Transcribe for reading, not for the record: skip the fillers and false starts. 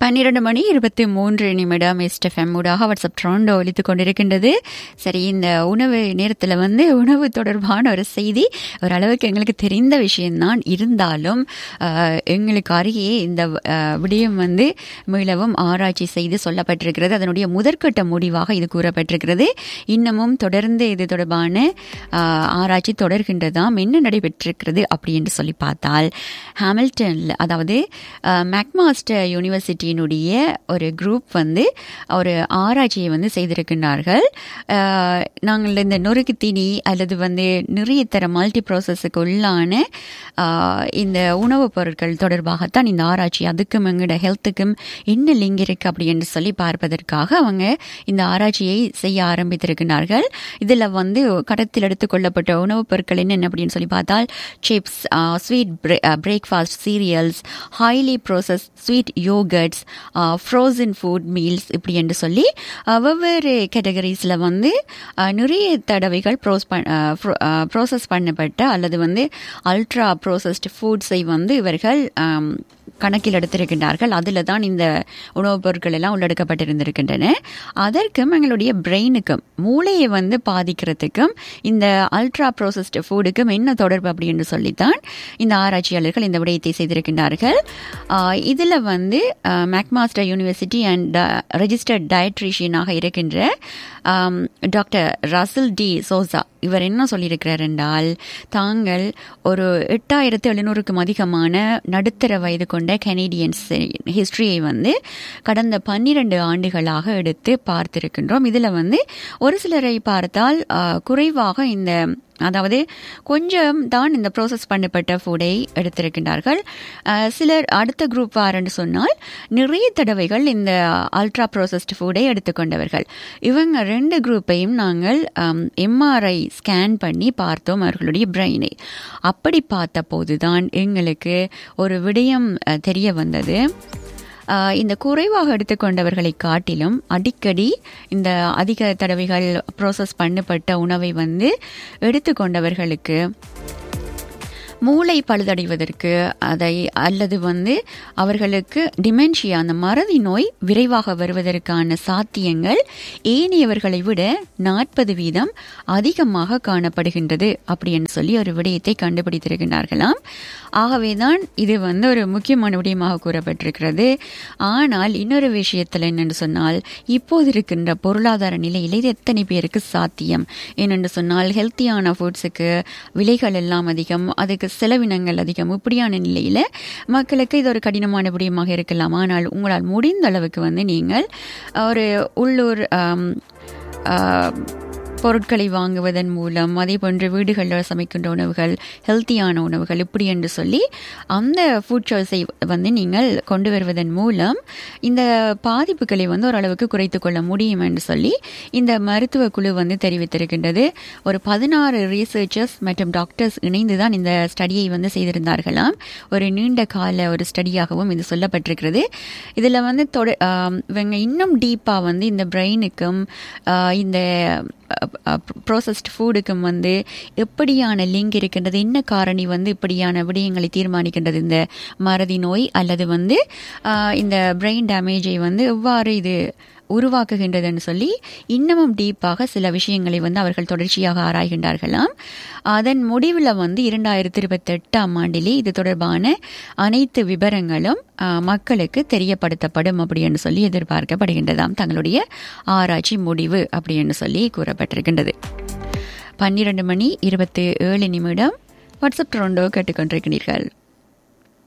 12:23 SFM ஊடாக WhatsApp ட்ரோண்டோ ஒலித்துக் கொண்டிருக்கின்றது. சரி, இந்த உணவு நேரத்தில் உணவு தொடர்பான ஒரு செய்தி ஓரளவுக்கு எங்களுக்கு தெரிந்த விஷயம்தான். இருந்தாலும் எங்களுக்கு அருகே இந்த விடயம் மீளவும் ஆராய்ச்சி செய்து சொல்லப்பட்டிருக்கிறது. அதனுடைய முதற்கட்ட முடிவாக இது கூறப்பட்டிருக்கிறது. இன்னமும் தொடர்ந்து இது தொடர்பான ஆராய்ச்சி தொடர்கின்றதாம். என்ன நடைபெற்றிருக்கிறது அப்படி என்று சொல்லி பார்த்தால், ஹாமில்டன்ல, அதாவது மேக்மாஸ்டர் யூனிவர்சிட்டியினுடைய ஒரு குரூப் ஒரு ஆராய்ச்சியை செய்திருக்கின்றார்கள். நாங்கள் இந்த நொறுக்கு தீனி அல்லது நிறைய தர மல்டி ப்ராசஸுக்கு உள்ளான இந்த உணவுப் பொருட்கள் தொடர்பாகத்தான் இந்த ஆராய்ச்சி. அதுக்கும் எங்களோட ஹெல்த்துக்கும் என்ன லிங்க் இருக்கு அப்படி என்று சொல்லி பார்ப்பதற்காக அவங்க இந்த ஆராய்ச்சியை செய்ய ஆரம்பித்திருக்கிறார்கள். இதில் கடத்தில் எடுத்துக்கொள்ளப்பட்ட உணவுப் பொருட்கள் என்னென்ன அப்படின்னு சொல்லி பார்த்தால், chips, sweet breakfast serials, highly process sweet yoghurts, frozen food meals, இப்படி என்று சொல்லி வெவ்வேறு கேட்டகரிஸில் நிறைய தடவைகள் ப்ரோசஸ் பண்ணப்பட்ட அல்லது அல்ட்ரா ப்ரோசஸ்டு ஃபுட்ஸை இவர்கள் கணக்கில் எடுத்திருக்கின்றார்கள். அதில் தான் இந்த உணவுப் பொருட்கள் எல்லாம் உள்ளடக்கப்பட்டிருந்திருக்கின்றன. அதற்கும் எங்களுடைய பிரெயினுக்கும் மூளையை பாதிக்கிறதுக்கும் இந்த அல்ட்ரா ப்ரோசஸ்டு ஃபுட்டுக்கும் என்ன தொடர்பு அப்படின்னு சொல்லித்தான் இந்த ஆராய்ச்சியாளர்கள் இந்த விடயத்தை செய்திருக்கின்றார்கள். இதில் மேக்மாஸ்டர் யூனிவர்சிட்டி அண்ட் ரெஜிஸ்டர்ட் டயட்ரிஷியனாக இருக்கின்ற டாக்டர் ரசல் டி சோசா இவர் என்ன சொல்லியிருக்கிறார் என்றால், தாங்கள் ஒரு 8700க்கும் அதிகமான நடுத்தர வயது கொண்ட கனேடியன்ஸ் ஹிஸ்டரியை கடந்த 12 ஆண்டுகளாக எடுத்து பார்த்திருக்கின்றோம். இதில் ஒரு சிலரை பார்த்தால் குறைவாக அதாவது கொஞ்சம் தான் இந்த ப்ரோசஸ் பண்ணப்பட்ட ஃபுட்டை எடுத்திருக்கின்றார்கள். சிலர் அடுத்த குரூப் வாரன்னு சொன்னால் நிறைய தடவைகள் இந்த அல்ட்ரா ப்ரோசஸ்டு ஃபுட்டை எடுத்துக்கொண்டவர்கள். இவங்க 2 குரூப்பையும் நாங்கள் எம்ஆர்ஐ ஸ்கேன் பண்ணி பார்த்தோம் அவர்களுடைய பிரெயினை. அப்படி பார்த்த போதுதான் எங்களுக்கு ஒரு விடயம் தெரிய வந்தது. இந்த குறைவாக எடுத்துக்கொண்டவர்களை காட்டிலும் அடிக்கடி இந்த அதிக தடவைகள் ப்ரோசஸ் பண்ணப்பட்ட உணவை எடுத்துக்கொண்டவர்களுக்கு மூளை பழுதடைவதற்கு அல்லது அவர்களுக்கு டிமென்ஷியா, அந்த மறதி நோய் விரைவாக வருவதற்கான சாத்தியங்கள் ஏனையவர்களை விட 40% அதிகமாக காணப்படுகின்றது அப்படின்னு சொல்லி ஒரு விடயத்தை கண்டுபிடித்திருக்கிறார்களாம். ஆகவேதான் இது ஒரு முக்கியமான விடயமாக கூறப்பட்டிருக்கிறது. ஆனால் இன்னொரு விஷயத்தில் என்னென்று சொன்னால், இப்போது இருக்கின்ற பொருளாதார நிலையில் இது எத்தனை பேருக்கு சாத்தியம்? என்னென்று சொன்னால், ஹெல்த்தியான ஃபுட்ஸுக்கு விலைகள் எல்லாம் அதிகம், அதுக்கு செலவினங்கள் அதிகம். இப்படியான நிலையில மக்களுக்கு இது ஒரு கடினமான விடயமாக இருக்கலாம். ஆனால் உங்களால் முடிந்த அளவுக்கு நீங்கள் ஒரு உள்ளூர் பொருட்களை வாங்குவதன் மூலம், அதே போன்று வீடுகளில் சமைக்கின்ற உணவுகள், ஹெல்த்தியான உணவுகள், இப்படி என்று சொல்லி அந்த ஃபுட் சாய்ஸை நீங்கள் கொண்டு வருவதன் மூலம் இந்த பாதிப்புகளை ஓரளவுக்கு குறைத்துக் கொள்ள முடியும் என்று சொல்லி இந்த மருத்துவ குழு தெரிவித்திருக்கின்றது. ஒரு 16 ரீசர்ச்சர்ஸ் மற்றும் டாக்டர்ஸ் இணைந்து தான் இந்த ஸ்டடியை செய்திருந்தார்களாம். ஒரு நீண்ட கால ஒரு ஸ்டடியாகவும் இது சொல்லப்பட்டிருக்கிறது. இதில் இவங்க இன்னும் டீப்பாக இந்த பிரெயினுக்கும் இந்த ப்ரோசஸ்ட் ஃபுட்டுக்கும் எப்படியான லிங்க் இருக்கின்றது, என்ன காரணி இப்படியான விடயங்களை தீர்மானிக்கின்றது, இந்த மறதி நோய் அல்லது இந்த பிரெயின் டேமேஜை எவ்வாறு இது உருவாக்குகின்றதுன்னு சொல்லி இன்னமும் டீப்பாக சில விஷயங்களை அவர்கள் தொடர்ச்சியாக ஆராய்கின்றார்களாம். அதன் முடிவில் 2028ஆம் ஆண்டிலே இது தொடர்பான அனைத்து விவரங்களும் மக்களுக்கு தெரியப்படுத்தப்படும் அப்படின்னு சொல்லி எதிர்பார்க்கப்படுகின்றதாம். தங்களுடைய ஆராய்ச்சி முடிவு அப்படின்னு சொல்லி கூறப்பட்டிருக்கின்றது. 12:27 வாட்ஸ்அப் ட்ரோண்டோ கேட்டுக்கொண்டிருக்கிறீர்கள்.